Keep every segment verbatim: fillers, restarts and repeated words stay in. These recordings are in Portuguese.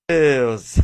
Deus!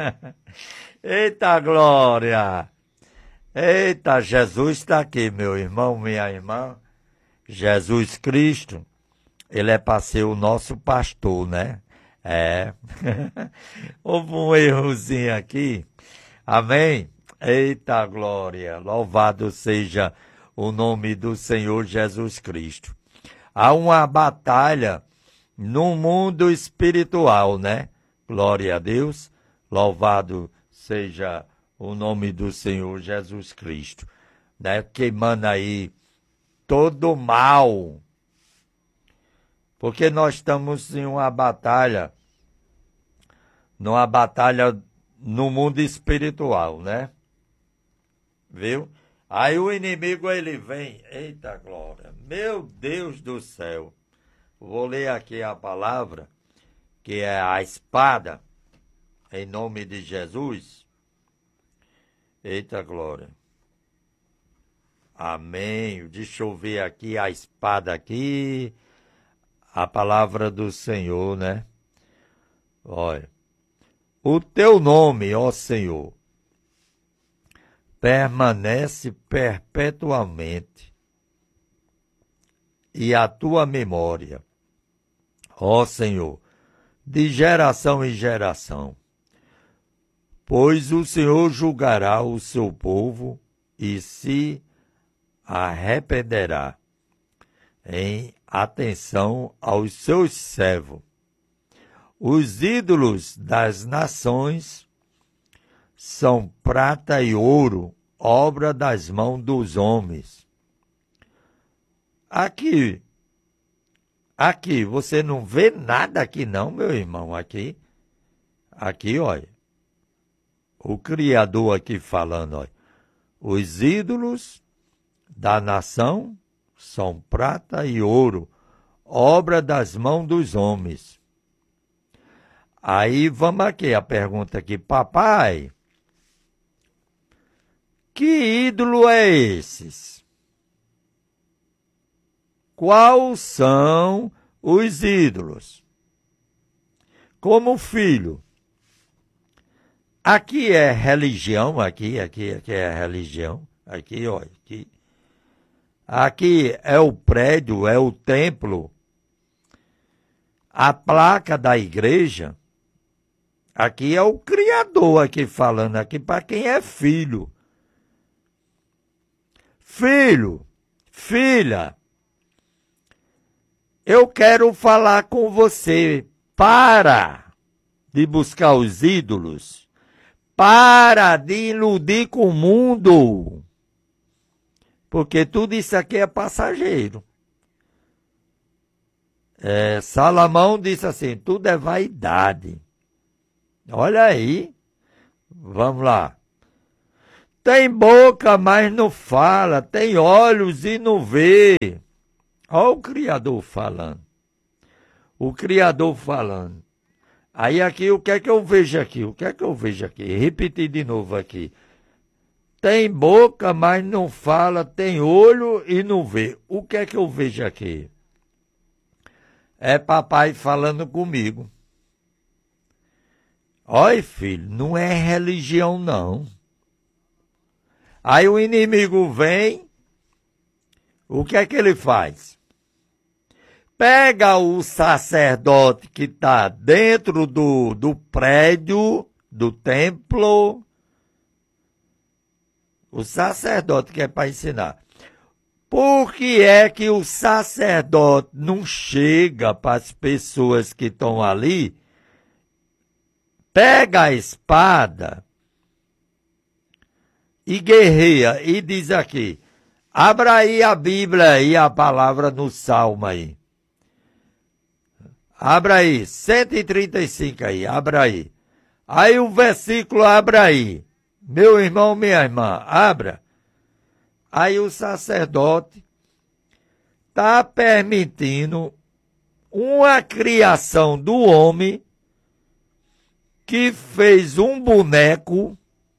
Eita glória! Eita, Jesus está aqui, meu irmão, minha irmã. Jesus Cristo, ele é para ser o nosso pastor, né? É. Houve um errozinho aqui. Amém? Eita glória! Louvado seja o nome do Senhor Jesus Cristo. Há uma batalha no mundo espiritual, né? Glória a Deus, louvado seja o nome do Senhor Jesus Cristo, né? Queimando aí todo o mal, porque nós estamos em uma batalha, numa batalha no mundo espiritual, né? Viu? Aí o inimigo, ele vem, eita glória, meu Deus do céu, vou ler aqui a palavra, que é a espada, em nome de Jesus. Eita glória. Amém. Deixa eu ver aqui a espada aqui, a palavra do Senhor, né? Olha. O teu nome, ó Senhor, permanece perpetuamente, e a tua memória, ó Senhor, de geração em geração, pois o Senhor julgará o seu povo e se arrependerá em atenção aos seus servos. Os ídolos das nações são prata e ouro, obra das mãos dos homens. Aqui, aqui, você não vê nada aqui não, meu irmão, aqui. Aqui, olha. O Criador aqui falando, olha. Os ídolos da nação são prata e ouro, obra das mãos dos homens. Aí vamos aqui, a pergunta aqui, papai, que ídolo é esses? Quais são os ídolos? Como filho, aqui é religião, aqui, aqui, aqui é religião, aqui, olha, aqui. Aqui é o prédio, é o templo, a placa da igreja. Aqui é o Criador aqui falando aqui para quem é filho. Filho, filha, eu quero falar com você. Para de buscar os ídolos. Para de iludir com o mundo. Porque tudo isso aqui é passageiro. É, Salomão disse assim, tudo é vaidade. Olha aí, vamos lá. Tem boca, mas não fala. Tem olhos e não vê. Olha o Criador falando. O Criador falando. Aí aqui, o que é que eu vejo aqui? O que é que eu vejo aqui? Repetir de novo aqui. Tem boca, mas não fala. Tem olho e não vê. O que é que eu vejo aqui? É papai falando comigo. Olha, filho, não é religião, não. Aí o inimigo vem, o que é que ele faz? Pega o sacerdote que está dentro do, do prédio, do templo, o sacerdote que é para ensinar. Por que é que o sacerdote não chega para as pessoas que estão ali, pega a espada e guerreia e diz aqui, abra aí a Bíblia e a palavra no Salmo aí. Abra aí, cento e trinta e cinco aí, abra aí. Aí o versículo, abra aí. Meu irmão, minha irmã, abra. Aí o sacerdote está permitindo uma criação do homem que fez um boneco,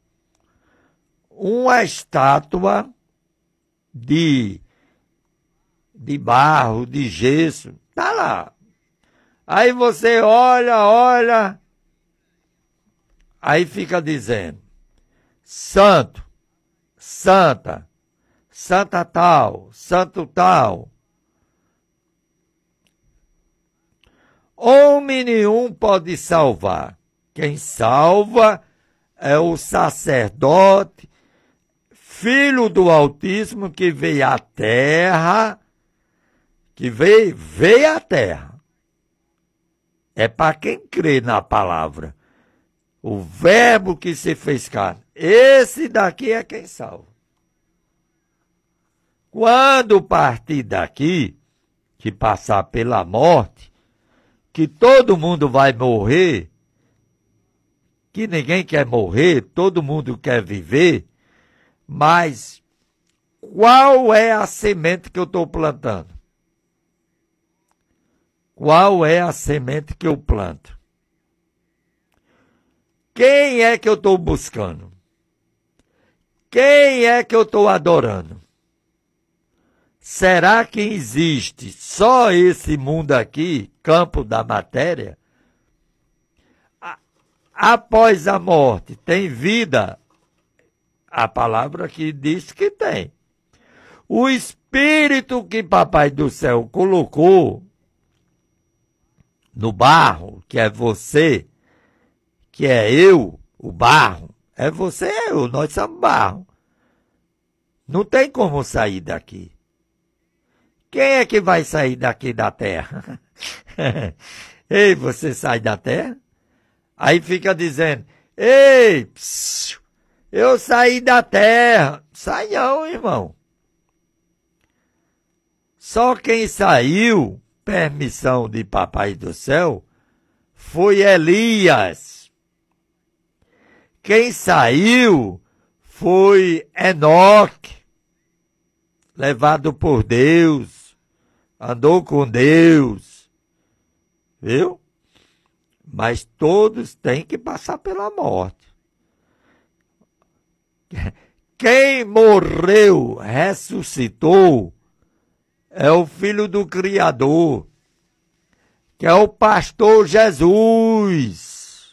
uma estátua de, de barro, de gesso, tá lá. Aí você olha, olha, Aí fica dizendo, santo, santa, santa tal, santo tal. Homem nenhum pode salvar. Quem salva é o sacerdote, filho do Altíssimo, que veio à terra, que veio, veio à terra. É para quem crê na palavra. O verbo que se fez carne. Esse daqui é quem salva. Quando partir daqui, que passar pela morte, que todo mundo vai morrer, que ninguém quer morrer, todo mundo quer viver, mas qual é a semente que eu estou plantando? Qual é a semente que eu planto? Quem é que eu estou buscando? Quem é que eu estou adorando? Será que existe só esse mundo aqui, campo da matéria? Após a morte, tem vida? A palavra aqui diz que tem. O Espírito que Papai do Céu colocou no barro, que é você, que é eu, o barro, é você e eu, nós somos barro. Não tem como sair daqui. Quem é que vai sair daqui da terra? Ei, você sai da terra? Aí fica dizendo, ei, psiu, eu saí da terra. Sai não, irmão. Só quem saiu, permissão de Papai do Céu, foi Elias. Quem saiu foi Enoque, levado por Deus, andou com Deus, viu? Mas todos têm que passar pela morte. Quem morreu, ressuscitou, é o Filho do Criador, que é o pastor Jesus.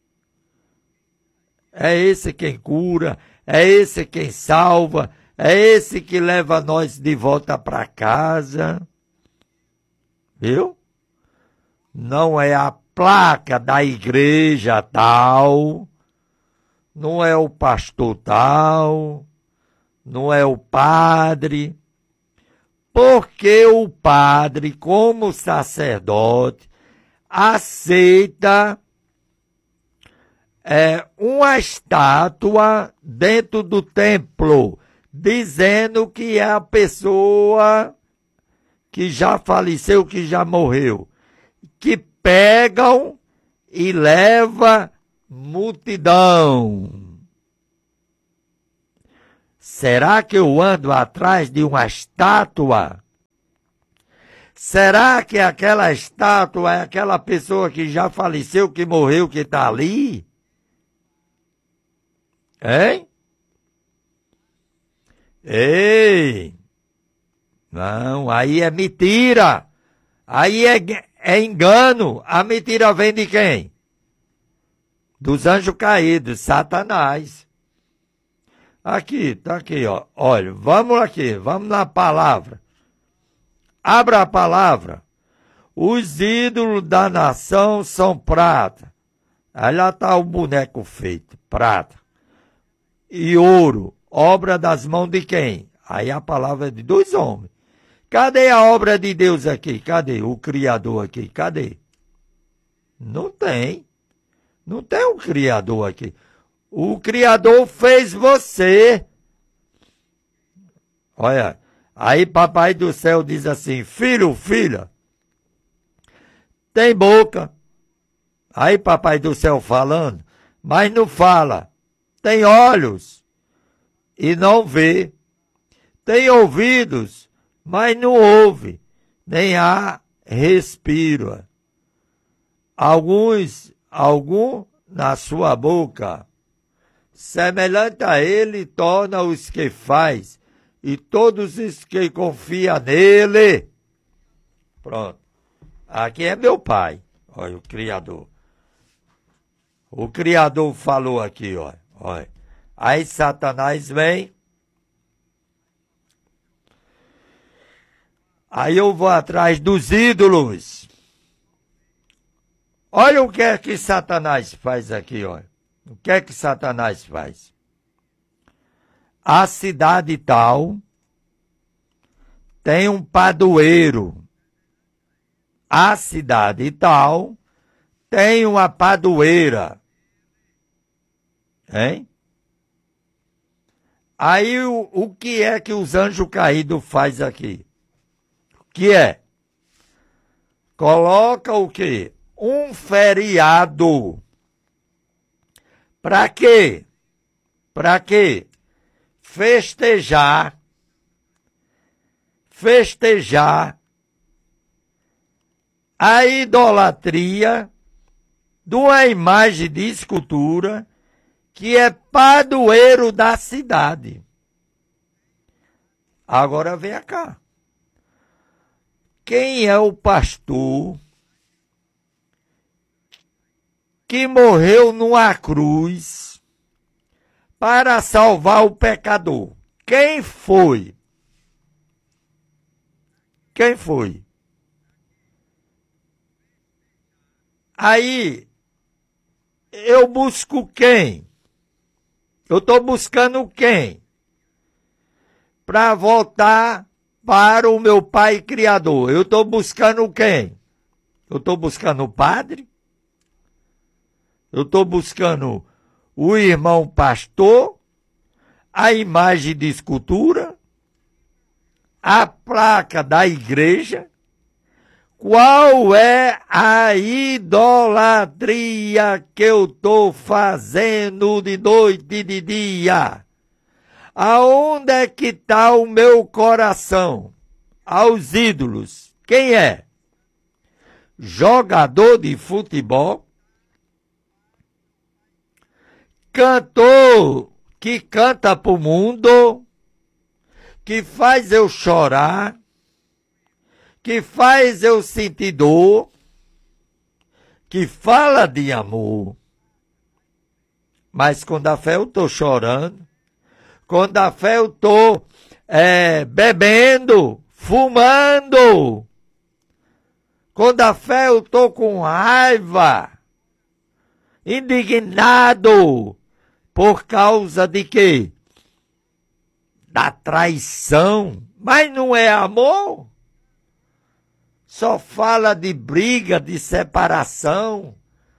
É esse quem cura, é esse quem salva, é esse que leva nós de volta para casa. Viu? Não é a placa da igreja tal, não é o pastor tal, não é o padre, porque o padre, como sacerdote, aceita é, uma estátua dentro do templo, dizendo que é a pessoa que já faleceu, que já morreu, que pegam e leva multidão. Será que eu ando atrás de uma estátua? Será que aquela estátua é aquela pessoa que já faleceu, que morreu, que está ali? Hein? Ei! Não, aí é mentira. Aí é, é engano. A mentira vem de quem? Dos anjos caídos, Satanás. Aqui, tá aqui, ó. Olha, vamos aqui, vamos na palavra. Abra a palavra. Os ídolos da nação são prata. Aí lá está o boneco feito, prata. E ouro, obra das mãos de quem? Aí a palavra é de dois homens. Cadê a obra de Deus aqui? Cadê o Criador aqui? Cadê? Não tem. Não tem um Criador aqui. O Criador fez você. Olha, aí Papai do Céu diz assim, filho, filha, tem boca. Aí Papai do Céu falando, mas não fala. Tem olhos e não vê. Tem ouvidos, mas não ouve. Nem há respira. Alguns, algum na sua boca. Semelhante a ele torna os que faz, e todos os que confiam nele. Pronto. Aqui é meu pai, olha o Criador. O Criador falou aqui, ó. Olha. Aí Satanás vem. Aí eu vou atrás dos ídolos. Olha o que é que Satanás faz aqui, olha. O que é que Satanás faz? A cidade tal tem um padroeiro. A cidade tal tem uma padroeira. Hein? Aí o, o que é que os anjos caídos faz aqui? O que é? Coloca o quê? Um feriado. Para quê? Para quê? Festejar. Festejar a idolatria de uma imagem de escultura que é padroeiro da cidade. Agora vem cá. Quem é o pastor que morreu numa cruz para salvar o pecador? Quem foi? Quem foi? Aí, eu busco quem? Eu estou buscando quem? Para voltar para o meu Pai Criador. Eu estou buscando quem? Eu estou buscando o padre? Eu estou buscando o irmão pastor? A imagem de escultura? A placa da igreja? Qual é a idolatria que eu estou fazendo de noite e de dia? Aonde é que está o meu coração? Aos ídolos. Quem é? Jogador de futebol? Cantor que canta para o mundo? Que faz eu chorar? Que faz eu sentir dor, que fala de amor. Mas com a fé eu estou chorando, com a fé eu estou é, bebendo, fumando, com a fé eu estou com raiva, indignado, por causa de quê? Da traição. Mas não é amor? Só fala de briga, de separação.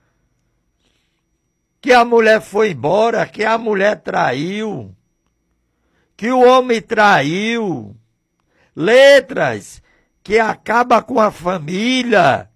Que a mulher foi embora, que a mulher traiu. Que o homem traiu. Letras que acabam com a família.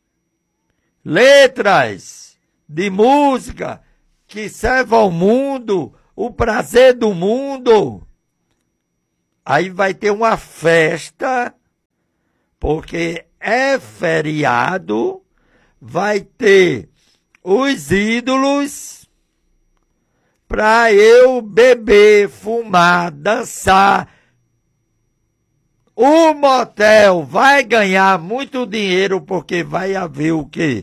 Letras de música que servem ao mundo, o prazer do mundo. Aí vai ter uma festa, porque é feriado, vai ter os ídolos para eu beber, fumar, dançar. O motel vai ganhar muito dinheiro porque vai haver o quê?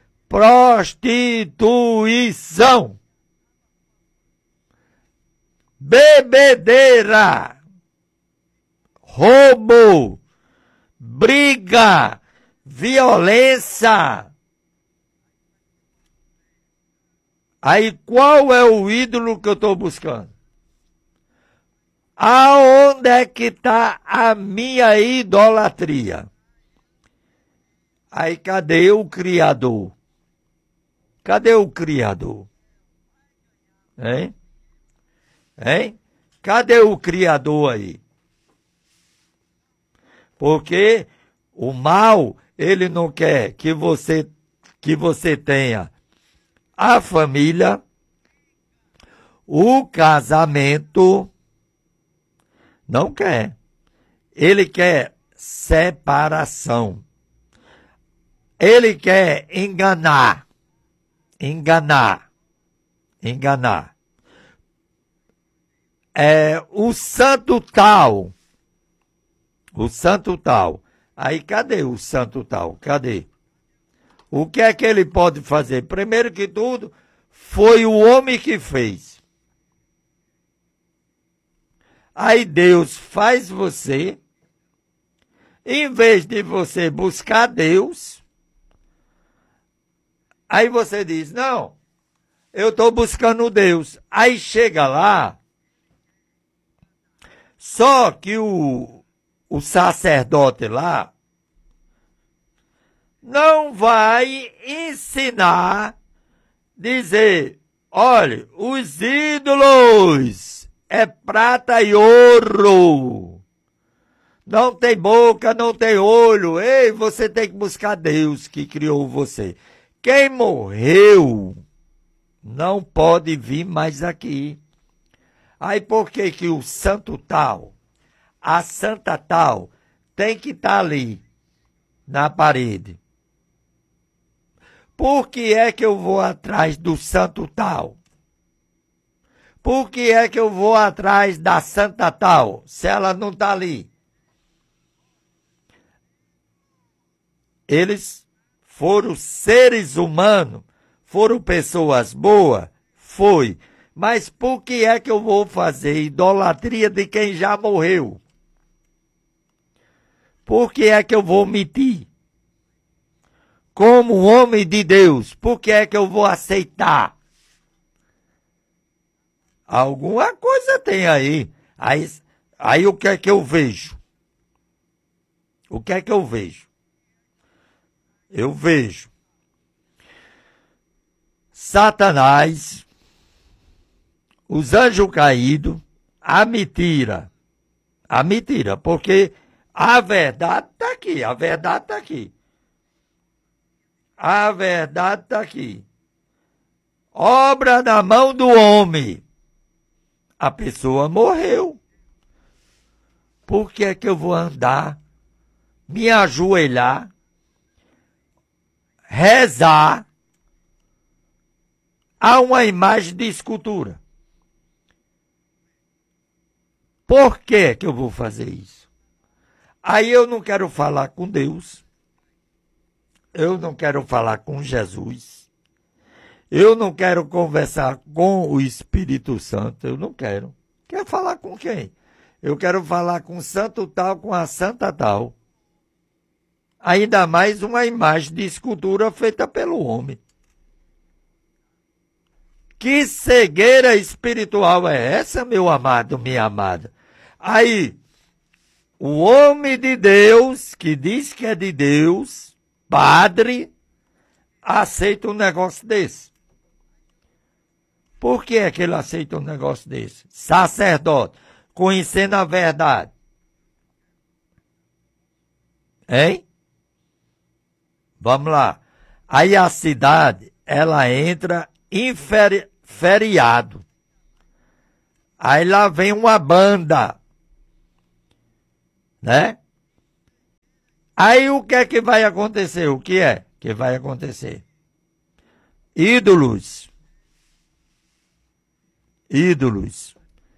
Prostituição. Bebedeira. Roubo. Briga, violência. Aí qual é o ídolo que eu estou buscando? Aonde é que está a minha idolatria? Aí cadê o Criador? Cadê o Criador? Hein? Hein? Cadê o Criador aí? Porque o mal, ele não quer que você, que você tenha a família, o casamento, não quer. Ele quer separação. Ele quer enganar, enganar, enganar. É, o santo tal, o santo tal. Aí cadê o santo tal? Cadê? O que é que ele pode fazer? Primeiro que tudo, foi o homem que fez. Aí Deus faz você, em vez de você buscar Deus, aí você diz, não, eu estou buscando Deus. Aí chega lá, só que o, o sacerdote lá não vai ensinar, dizer, olha, os ídolos é prata e ouro. Não tem boca, não tem olho. Ei, você tem que buscar Deus que criou você. Quem morreu não pode vir mais aqui. Aí por que que o santo tal, a santa tal, tem que estar ali, na parede? Por que é que eu vou atrás do santo tal? Por que é que eu vou atrás da santa tal, se ela não está ali? Eles foram seres humanos, foram pessoas boas, foi. Mas por que é que eu vou fazer idolatria de quem já morreu? Por que é que eu vou mentir? Como homem de Deus, por que é que eu vou aceitar? Alguma coisa tem aí. Aí, aí o que é que eu vejo? O que é que eu vejo? Eu vejo Satanás, os anjos caídos, a mentira. A mentira, porque a verdade está aqui, a verdade está aqui. A verdade está aqui. Obra na mão do homem. A pessoa morreu. Por que é que eu vou andar, me ajoelhar, rezar a uma imagem de escultura? Por que que eu vou fazer isso? Aí eu não quero falar com Deus. Eu não quero falar com Jesus. Eu não quero conversar com o Espírito Santo. Eu não quero. Quero falar com quem? Eu quero falar com o santo tal, com a santa tal. Ainda mais uma imagem de escultura feita pelo homem. Que cegueira espiritual é essa, meu amado, minha amada? Aí, o homem de Deus, que diz que é de Deus, padre, aceita um negócio desse. Por que é que ele aceita um negócio desse? Sacerdote, conhecendo a verdade. Hein? Vamos lá. Aí a cidade, ela entra em feri- feriado. Aí lá vem uma banda, né? Aí o que é que vai acontecer? O que é que vai acontecer? Ídolos. Ídolos.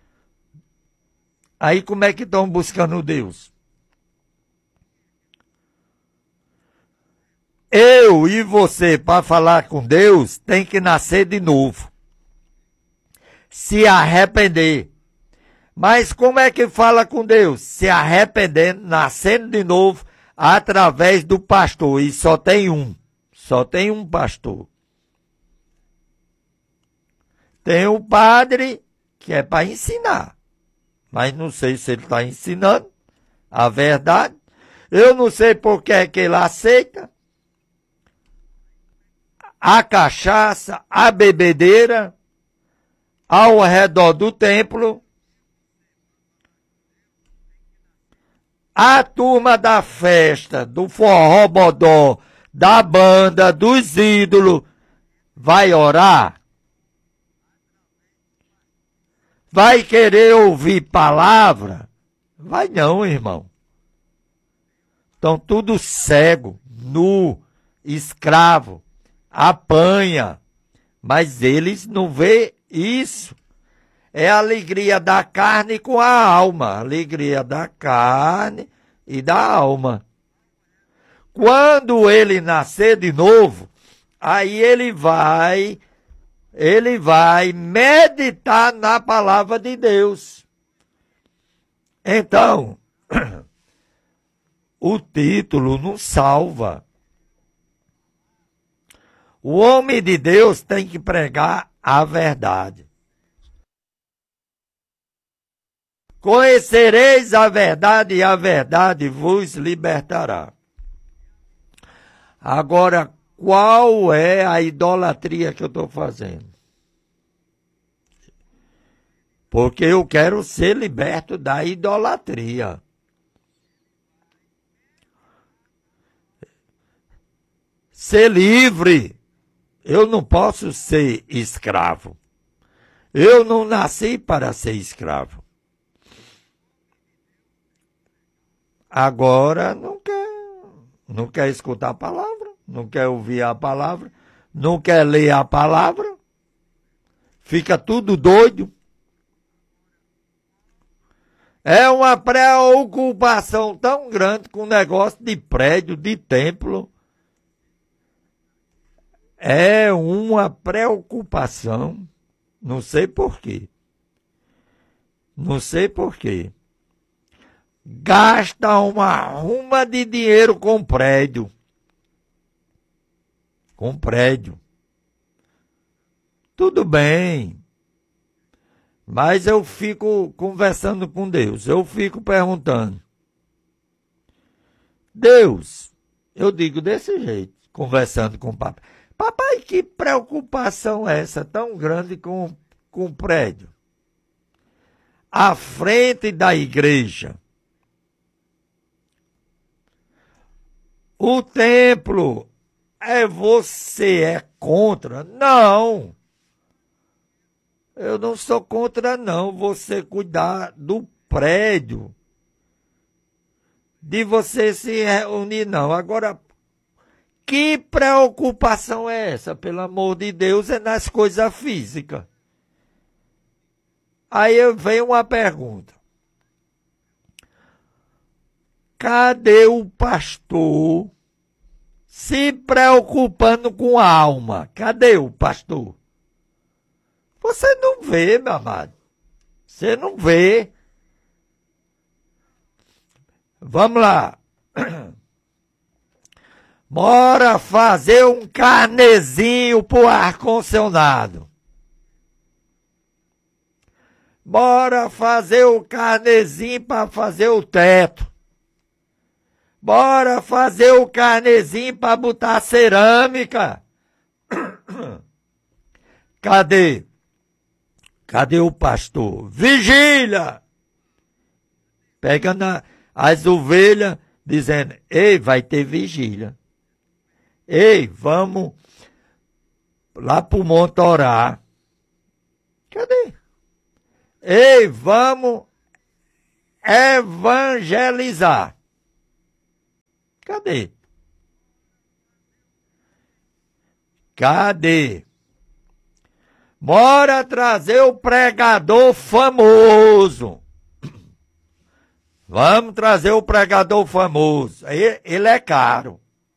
Aí como é que estão buscando Deus? Eu e você, para falar com Deus, tem que nascer de novo. Se arrepender. Mas como é que fala com Deus? Se arrependendo, nascendo de novo, através do pastor. E só tem um. Só tem um pastor. Tem o padre, que é para ensinar. Mas não sei se ele está ensinando a verdade. Eu não sei por que é que ele aceita a cachaça, a bebedeira, ao redor do templo. A turma da festa, do forró bodó, da banda, dos ídolos, vai orar? Vai querer ouvir palavra? Vai não, irmão. Estão tudo cego, nu, escravo, apanha. Mas eles não vê isso. É a alegria da carne com a alma. Alegria da carne e da alma. Quando ele nascer de novo, aí ele vai ele vai meditar na palavra de Deus. Então, o título não salva. O homem de Deus tem que pregar a verdade. Conhecereis a verdade e a verdade vos libertará. Agora, qual é a idolatria que eu estou fazendo? Porque eu quero ser liberto da idolatria. Ser livre. Eu não posso ser escravo. Eu não nasci para ser escravo. Agora não quer, não quer escutar a palavra, não quer ouvir a palavra, não quer ler a palavra, fica tudo doido. É uma preocupação tão grande com o negócio de prédio, de templo. É uma preocupação, não sei por quê. Não sei por quê. Gasta uma ruma de dinheiro com prédio. Com prédio. Tudo bem. Mas eu fico conversando com Deus. Eu fico perguntando. Deus, eu digo desse jeito, conversando com o papai. Papai, que preocupação é essa tão grande com, com o prédio? À frente da igreja. O templo, é você é contra? Não. Eu não sou contra, não. Você cuidar do prédio. De você se reunir, não. Agora, que preocupação é essa? Pelo amor de Deus, é nas coisas físicas. Aí vem uma pergunta. Cadê o pastor se preocupando com a alma? Cadê o pastor? Você não vê, meu amado. Você não vê. Vamos lá. Bora fazer um carnezinho pro ar-condicionado. Bora fazer o carnezinho para fazer o teto. Bora fazer o carnezinho para botar cerâmica. Cadê? Cadê o pastor? Vigília! Pegando a, as ovelhas, dizendo, ei, vai ter vigília. Ei, vamos lá pro monte orar. Cadê? Ei, vamos evangelizar. Cadê? Cadê? Bora trazer o pregador famoso. Vamos trazer o pregador famoso. Ele é caro.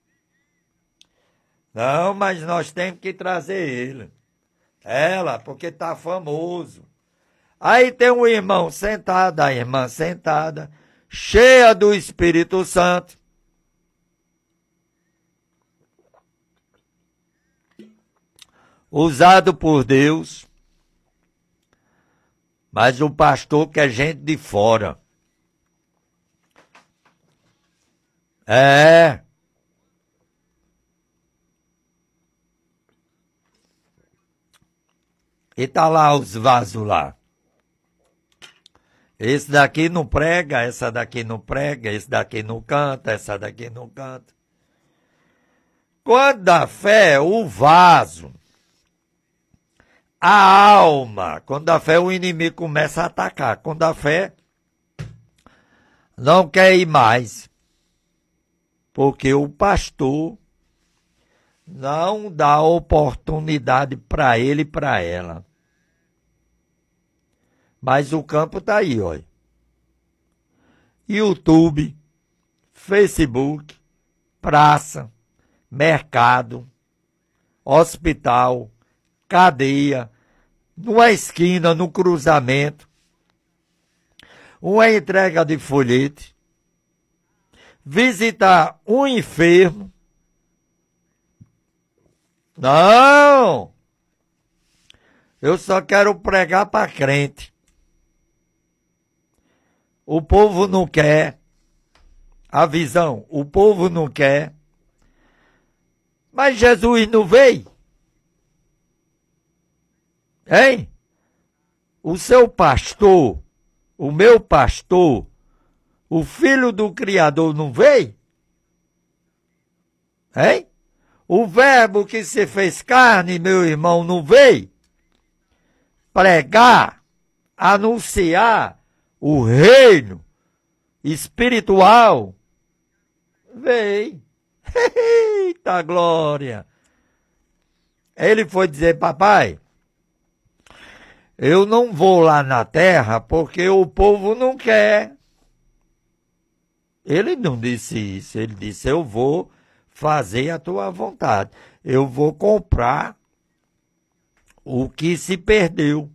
Não, mas nós temos que trazer ele. Ela, porque tá famoso. Aí tem um irmão sentado, a irmã sentada, cheia do Espírito Santo. Usado por Deus, mas o pastor que é gente de fora. É. E tá lá os vasos lá. Esse daqui não prega, essa daqui não prega, esse daqui não canta, essa daqui não canta. Quando a fé, o vaso, a alma, quando a fé o inimigo começa a atacar, quando a fé não quer ir mais, porque o pastor não dá oportunidade para ele e para ela. Mas o campo está aí, olha. YouTube, Facebook, praça, mercado, hospital, cadeia, numa esquina, no cruzamento, uma entrega de folhete, visitar um enfermo. Não! Eu só quero pregar para crente. O povo não quer. A visão, o povo não quer. Mas Jesus não veio. Hein? O seu pastor, o meu pastor, o filho do Criador não veio? Hein? O verbo que se fez carne, meu irmão, não veio? Pregar, anunciar o reino espiritual. Veio. Eita glória! Ele foi dizer, papai, eu não vou lá na terra porque o povo não quer. Ele não disse isso, ele disse, eu vou fazer a tua vontade. Eu vou comprar o que se perdeu.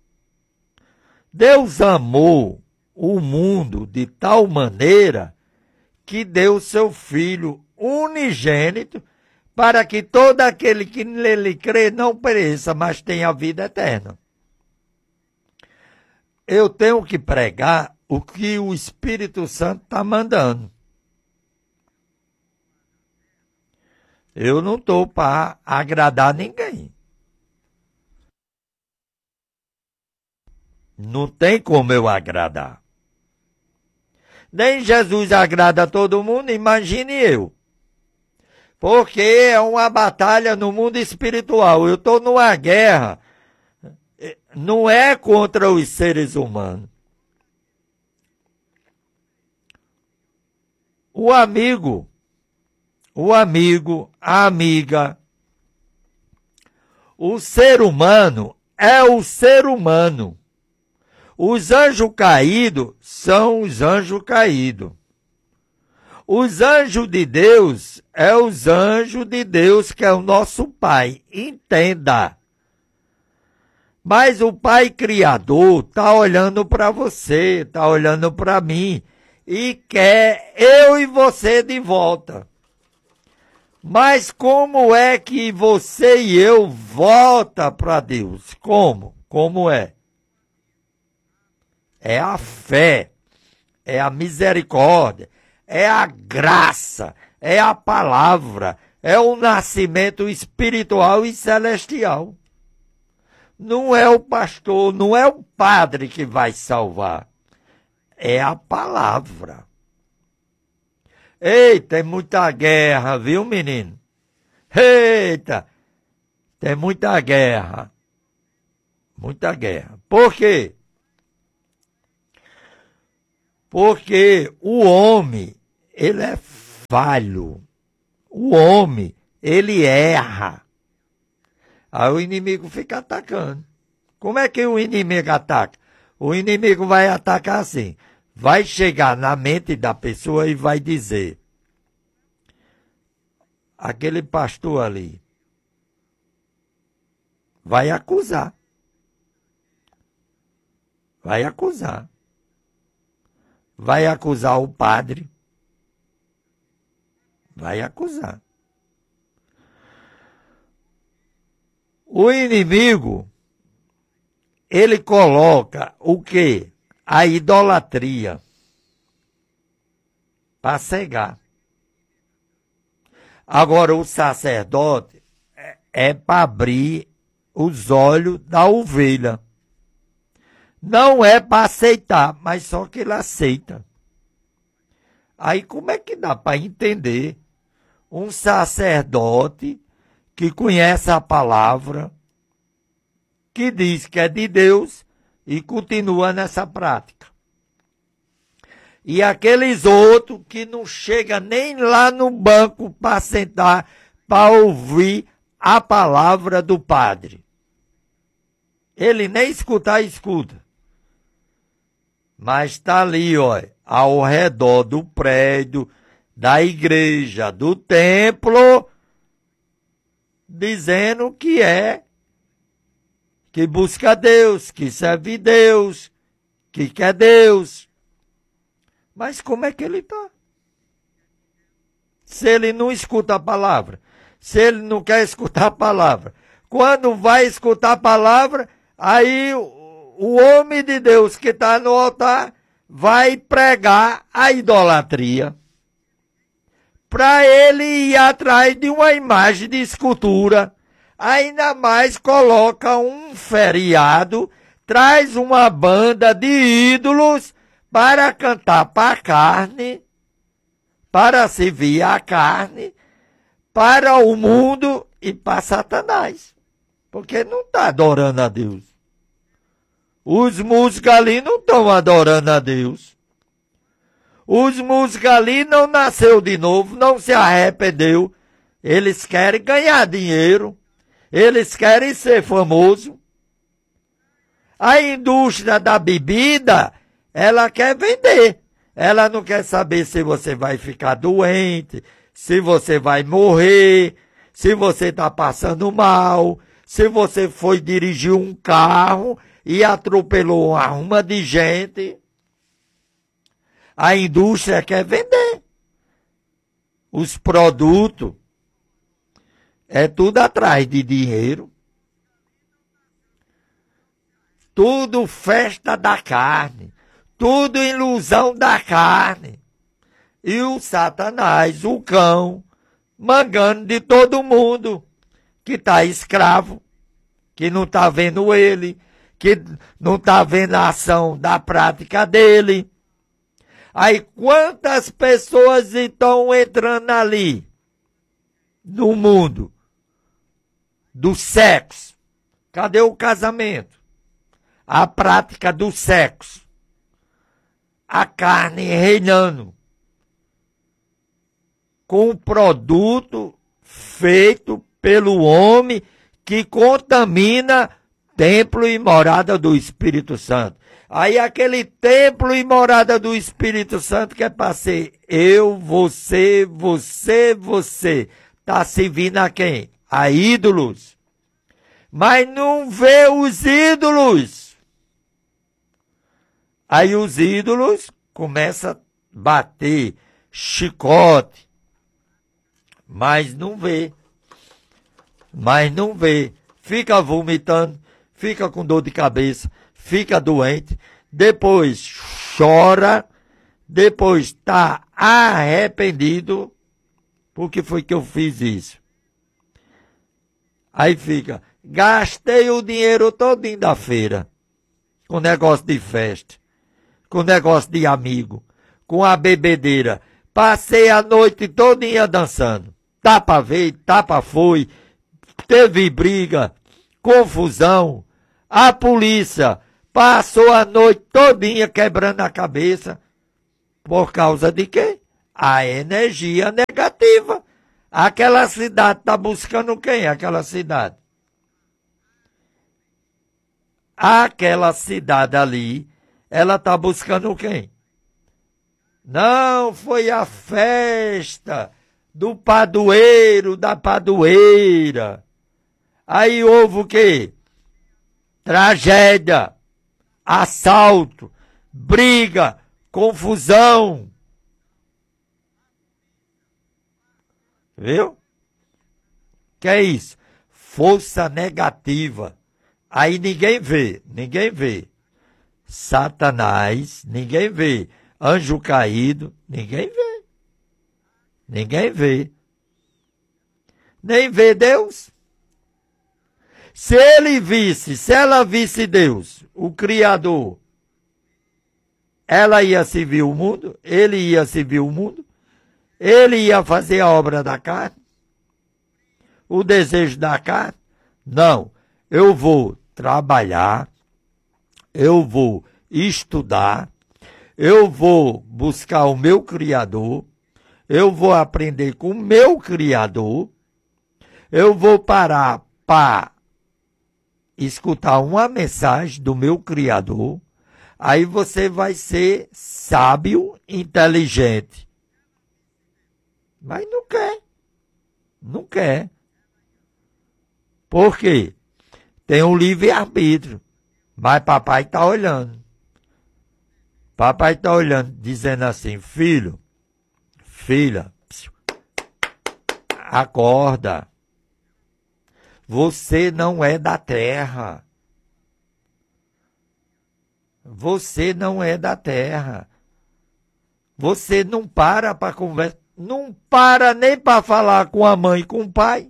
Deus amou o mundo de tal maneira que deu seu Filho unigênito para que todo aquele que nele crê não pereça, mas tenha a vida eterna. Eu tenho que pregar o que o Espírito Santo está mandando. Eu não estou para agradar ninguém. Não tem como eu agradar. Nem Jesus agrada a todo mundo, imagine eu. Porque é uma batalha no mundo espiritual. Eu estou numa guerra. Não é contra os seres humanos. O amigo, o amigo, a amiga, o ser humano é o ser humano. Os anjos caídos são os anjos caídos. Os anjos de Deus é os anjos de Deus, que é o nosso Pai. Entenda. Mas o Pai Criador está olhando para você, está olhando para mim e quer eu e você de volta. Mas como é que você e eu volta para Deus? Como? Como é? É a fé, é a misericórdia, é a graça, é a palavra, é o nascimento espiritual e celestial. Não é o pastor, não é o padre que vai salvar. É a palavra. Eita, tem muita guerra, viu, menino? Eita, tem muita guerra. Muita guerra. Por quê? Porque o homem, ele é falho. O homem, ele erra. Aí o inimigo fica atacando. Como é que o inimigo ataca? O inimigo vai atacar assim. Vai chegar na mente da pessoa e vai dizer: aquele pastor ali vai acusar. Vai acusar. Vai acusar o padre. Vai acusar. O inimigo, ele coloca o quê? A idolatria para cegar. Agora, o sacerdote é, é para abrir os olhos da ovelha. Não é para aceitar, mas só que ele aceita. Aí como é que dá para entender um sacerdote que conhece a palavra, que diz que é de Deus e continua nessa prática? E aqueles outros que não chegam nem lá no banco para sentar, para ouvir a palavra do padre. Ele nem escutar, escuta. Mas está ali, ó, ao redor do prédio, da igreja, do templo, dizendo que é que busca Deus, que serve Deus, que quer Deus. Mas como é que ele está? Se ele não escuta a palavra, se ele não quer escutar a palavra, quando vai escutar a palavra, aí o, o homem de Deus que está no altar vai pregar a idolatria, para ele ir atrás de uma imagem de escultura. Ainda mais coloca um feriado, traz uma banda de ídolos para cantar para a carne, para servir a carne, para o mundo e para Satanás. Porque não está adorando a Deus. Os músicos ali não estão adorando a Deus. Os músicos ali não nasceu de novo, não se arrependeu. Eles querem ganhar dinheiro. Eles querem ser famosos. A indústria da bebida, ela quer vender. Ela não quer saber se você vai ficar doente, se você vai morrer, se você está passando mal, se você foi dirigir um carro e atropelou uma ruma de gente. A indústria quer vender os produtos. É tudo atrás de dinheiro. Tudo festa da carne. Tudo ilusão da carne. E o Satanás, o cão, mangando de todo mundo, que está escravo, que não está vendo ele, que não está vendo a ação da prática dele. Aí quantas pessoas estão entrando ali, no mundo do sexo? Cadê o casamento? A prática do sexo. A carne reinando. Com um produto feito pelo homem que contamina templo e morada do Espírito Santo. Aí aquele templo e morada do Espírito Santo que é para ser eu, você, você, você. Está servindo a quem? A ídolos. Mas não vê os ídolos. Aí os ídolos começam a bater chicote. Mas não vê. Mas não vê. Fica vomitando, fica com dor de cabeça, fica doente, depois chora, depois está arrependido, porque foi que eu fiz isso. Aí fica, gastei o dinheiro todinho da feira, com negócio de festa, com negócio de amigo, com a bebedeira, passei a noite todinha dançando, tapa veio, tapa foi, teve briga, confusão, a polícia passou a noite todinha quebrando a cabeça. Por causa de quê? A energia negativa. Aquela cidade está buscando quem? Aquela cidade. Aquela cidade ali, ela está buscando quem? Não, foi a festa do padroeiro, da padroeira. Aí houve o quê? Tragédia, assalto, briga, confusão. Viu? Que é isso? Força negativa. Aí ninguém vê, ninguém vê. Satanás, ninguém vê. Anjo caído, ninguém vê. Ninguém vê. Nem vê Deus. Se ele visse, se ela visse Deus, o Criador, ela ia servir o mundo, ele ia servir o mundo, ele ia fazer a obra da carne, o desejo da carne. Não, eu vou trabalhar, eu vou estudar, eu vou buscar o meu Criador, eu vou aprender com o meu Criador, eu vou parar para escutar uma mensagem do meu Criador, aí você vai ser sábio, inteligente. Mas não quer. Não quer. Por quê? tem um livre-arbítrio. Mas papai está olhando. Papai está olhando, dizendo assim, filho, filha, acorda. Você não é da terra. Você não é da terra. Você não para para conversar. Não para nem para falar com a mãe e com o pai.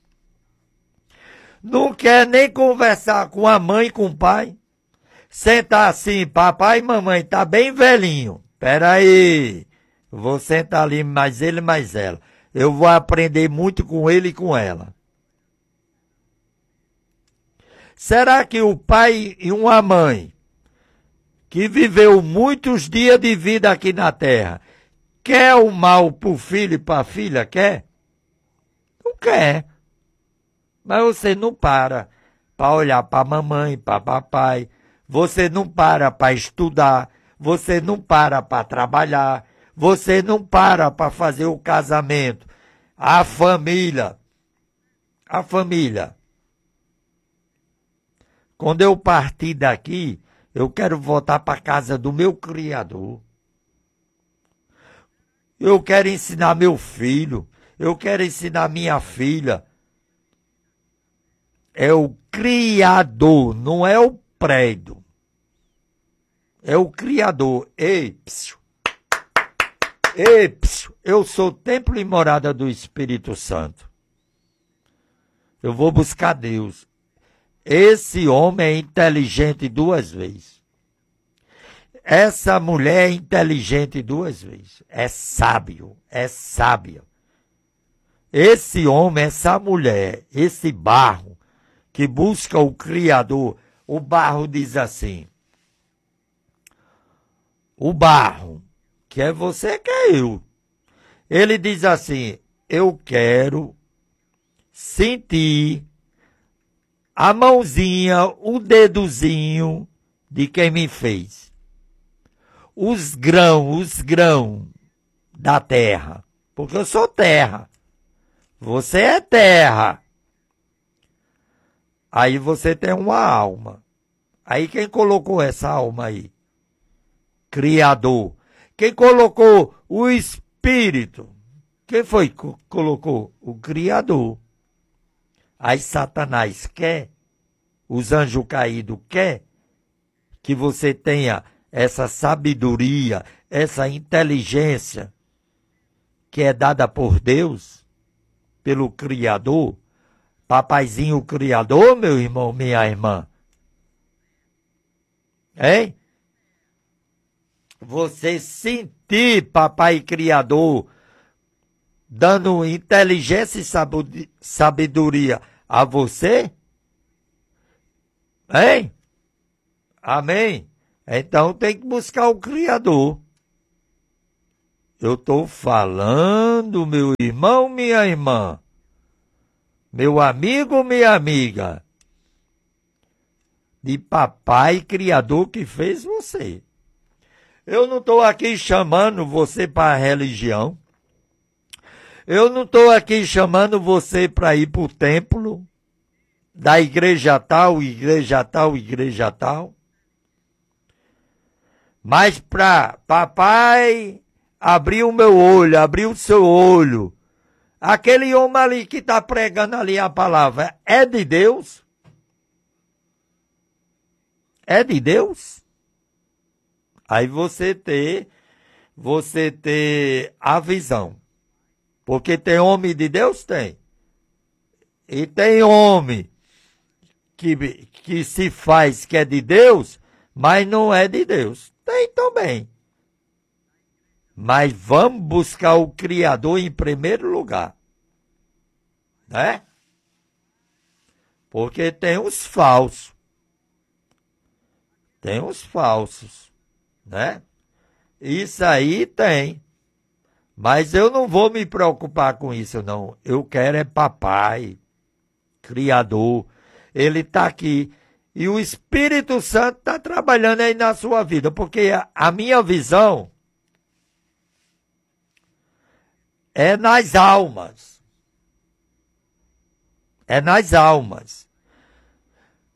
Não quer nem conversar com a mãe e com o pai. Sentar assim, papai e mamãe, tá bem velhinho. Pera aí. Vou sentar ali, mais ele, mais ela. Eu vou aprender muito com ele e com ela. Será que o pai e uma mãe, que viveu muitos dias de vida aqui na terra, quer o mal pro filho e pra filha? Quer? Não quer. Mas você não para para olhar para mamãe, para papai. Você não para para estudar. Você não para para trabalhar. Você não para para fazer o casamento. A família. A família. Quando eu partir daqui, eu quero voltar para a casa do meu Criador. Eu quero ensinar meu filho. Eu quero ensinar minha filha. É o Criador, não é o prédio. É o Criador. Ei, psiu. Ei, psiu. Eu sou templo e morada do Espírito Santo. Eu vou buscar Deus. Esse homem é inteligente duas vezes. Essa mulher é inteligente duas vezes. É sábio, é sábia. Esse homem, essa mulher, esse barro, que busca o Criador, o barro diz assim, o barro, que é você, que é eu. Ele diz assim, eu quero sentir a mãozinha, o dedozinho de quem me fez. Os grãos, os grãos da terra, porque eu sou terra. Você é terra. Aí você tem uma alma. Aí quem colocou essa alma aí? Criador. Quem colocou o Espírito? Quem foi que colocou? O Criador. Aí Satanás quer, os anjos caídos quer, que você tenha essa sabedoria, essa inteligência que é dada por Deus, pelo Criador. Papaizinho Criador, meu irmão, minha irmã. Hein? Você sentir Papai Criador dando inteligência e sabedoria a você? Hein? Amém? Então tem que buscar o Criador. Eu estou falando, meu irmão, minha irmã. Meu amigo, minha amiga, de papai criador que fez você. Eu não estou aqui chamando você para a religião. Eu não estou aqui chamando você para ir para o templo da igreja tal, igreja tal, igreja tal. Mas para papai abrir o meu olho, abrir o seu olho. Aquele homem ali que está pregando ali a palavra, é de Deus? É de Deus? Aí você ter, você ter a visão. Porque tem homem de Deus? Tem. E tem homem que, que se faz que é de Deus, mas não é de Deus. Tem também. Mas vamos buscar o Criador em primeiro lugar. Né? Porque tem os falsos. Tem os falsos. Né? Isso aí tem. Mas eu não vou me preocupar com isso, não. Eu quero é papai, Criador. Ele está aqui. E o Espírito Santo está trabalhando aí na sua vida. Porque a, a minha visão é nas almas. É nas almas.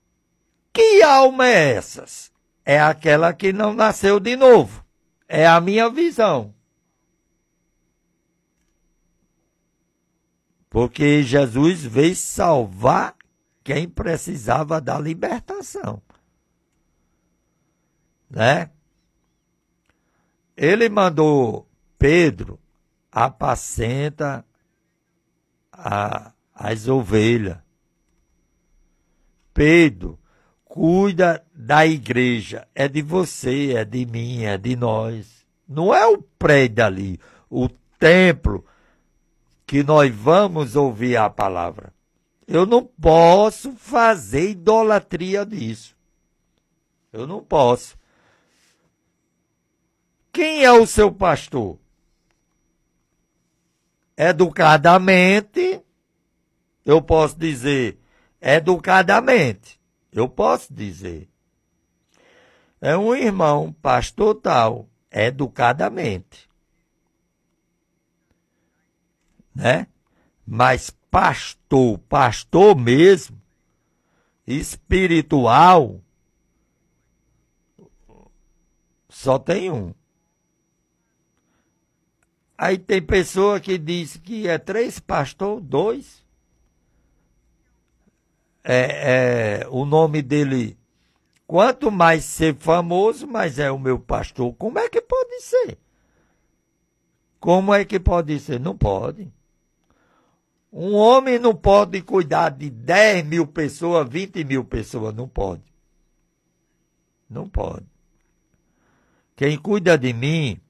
alma é essas? É aquela que não nasceu de novo. É a minha visão. Porque Jesus veio salvar quem precisava da libertação. Né? Ele mandou Pedro apacenta a, as ovelhas. Pedro, cuida da igreja. É de você, é de mim, é de nós. Não é o prédio ali, o templo que nós vamos ouvir a palavra. Eu não posso fazer idolatria disso. Eu não posso. Quem é o seu pastor? Educadamente, eu posso dizer, educadamente, eu posso dizer. É um irmão pastor tal, educadamente. Né? Mas pastor, pastor mesmo, espiritual, só tem um. Aí tem pessoa que diz que é três pastor, dois. É, é, o nome dele, quanto mais ser famoso, mais é o meu pastor. Como é que pode ser? Como é que pode ser? Não pode. Um homem não pode cuidar de dez mil pessoas, vinte mil pessoas. Não pode. Não pode. Quem cuida de mim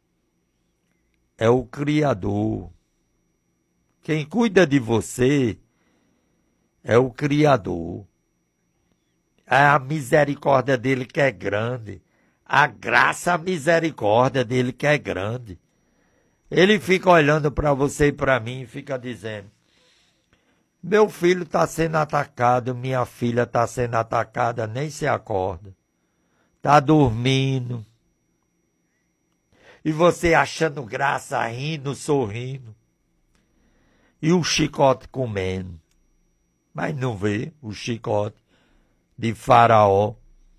é o Criador. Quem cuida de você é o Criador. É a misericórdia dele que é grande. A graça, a misericórdia dele que é grande. Ele fica olhando para você e para mim e fica dizendo: meu filho está sendo atacado, minha filha está sendo atacada, nem se acorda. Está dormindo. E você achando graça, rindo, sorrindo. E o chicote comendo. Mas não vê o chicote de Faraó.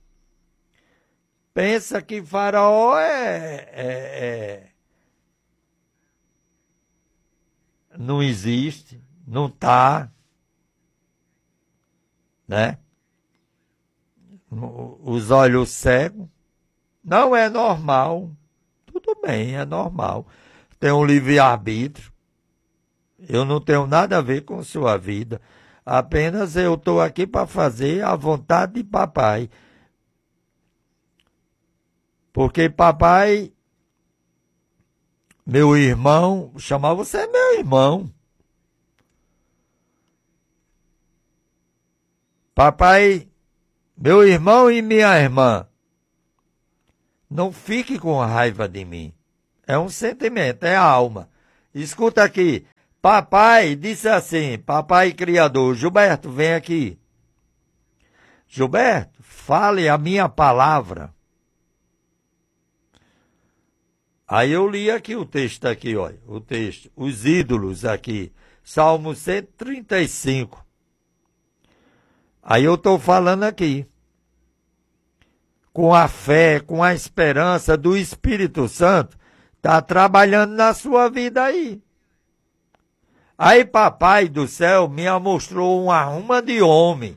Pensa que Faraó é, é, é... não existe, não está. Né? Os olhos cegos. Não é normal. Tudo bem, é normal. Tem um livre-arbítrio. Eu não tenho nada a ver com sua vida. Apenas eu estou aqui para fazer a vontade de papai. Porque papai, meu irmão, chamar você é meu irmão. Papai, meu irmão e minha irmã, não fique com raiva de mim. É um sentimento, é a alma. Escuta aqui. Papai disse assim, papai criador, Gilberto, vem aqui. Gilberto, fale a minha palavra. Aí eu li aqui o texto aqui, olha, o texto, os ídolos aqui, Salmo cento e trinta e cinco. Aí eu estou falando aqui. Com a fé, com a esperança do Espírito Santo, está trabalhando na sua vida aí. Aí papai do céu me mostrou uma arruma de homem.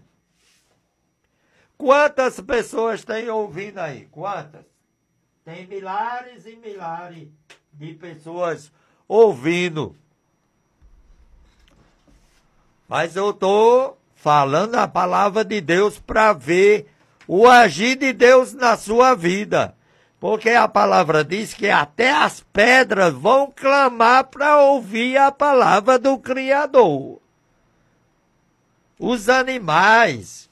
Quantas pessoas tem ouvindo aí? Quantas? Tem milhares e milhares de pessoas ouvindo. Mas eu estou falando a palavra de Deus para ver o agir de Deus na sua vida. Porque a palavra diz que até as pedras vão clamar para ouvir a palavra do Criador. Os animais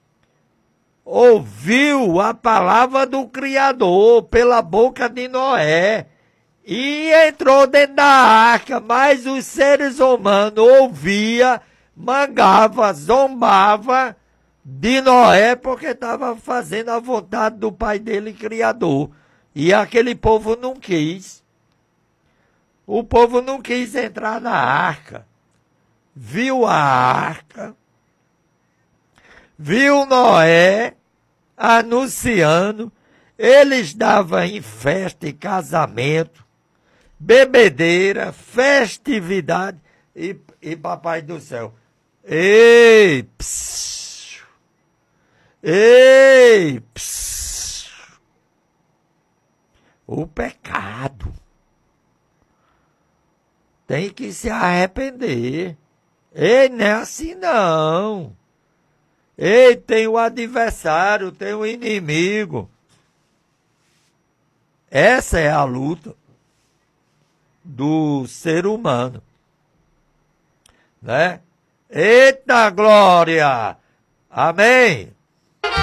ouviu a palavra do Criador pela boca de Noé e entrou dentro da arca, mas os seres humanos ouvia, mangava, zombava de Noé porque estava fazendo a vontade do pai dele, Criador. E aquele povo não quis. O povo não quis entrar na arca. Viu a arca, viu Noé anunciando, eles davam em festa e casamento, bebedeira, festividade, e, e papai do céu, ei, psiu, ei, psiu, o pecado tem que se arrepender. Ei, não é assim não. Ei, tem o adversário, tem o inimigo. Essa é a luta do ser humano, né? Eita glória! Amém!